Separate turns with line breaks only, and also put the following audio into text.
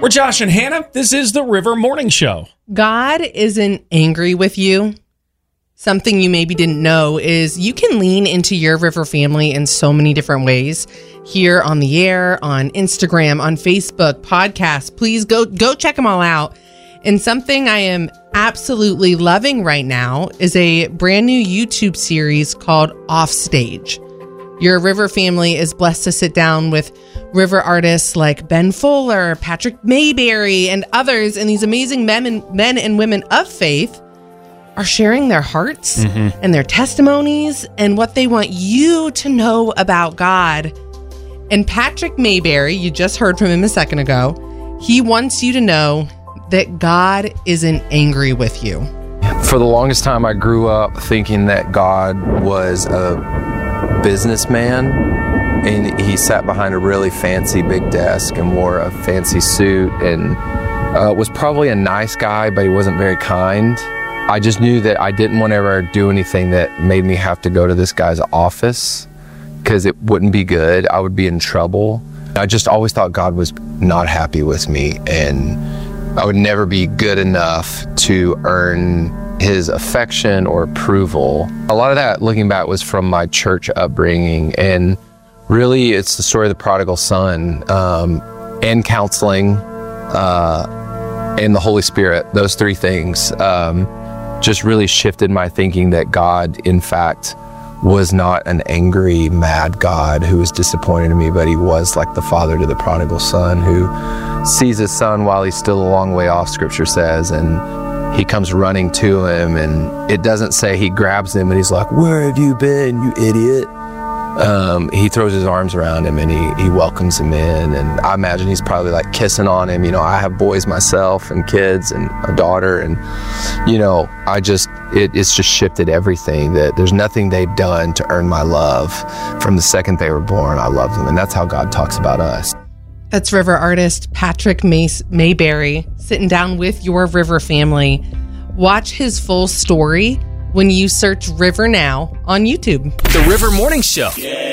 We're Josh and Hannah. This is the River Morning Show.
God isn't angry with you. Something you maybe didn't know is you can lean into your River family in so many different ways. Here on the air, on Instagram, on Facebook, podcasts. Please go check them all out. And something I am absolutely loving right now is a brand new YouTube series called Offstage. Your River family is blessed to sit down with River artists like Ben Fuller, Patrick Mayberry, and others, and these amazing men and women of faith are sharing their hearts and their testimonies and what they want you to know about God. And Patrick Mayberry, you just heard from him a second ago, he wants you to know that God isn't angry with you.
For the longest time, I grew up thinking that God was a businessman, and he sat behind a really fancy big desk and wore a fancy suit and was probably a nice guy, but he wasn't very kind. I just knew that I didn't want to ever do anything that made me have to go to this guy's office because it wouldn't be good. I would be in trouble. I just always thought God was not happy with me, and I would never be good enough to earn his affection or approval. A lot of that, looking back, was from my church upbringing, and really it's the story of the prodigal son, and counseling, and the Holy Spirit. Those three things just really shifted my thinking that God, in fact, was not an angry, mad God who was disappointed in me, but he was like the father to the prodigal son who sees his son while he's still a long way off, Scripture says, and he comes running to him, and it doesn't say he grabs him and he's like, "Where have you been, you idiot?" He throws his arms around him and he welcomes him in, and I imagine he's probably like kissing on him. You know, I have boys myself and kids and a daughter, and you know, it's just shifted everything. That there's nothing they've done to earn my love. From the second they were born, I love them, and that's how God talks about us.
That's River artist Patrick Mayberry sitting down with your River family. Watch his full story when you search River Now on YouTube.
The River Morning Show. Yeah.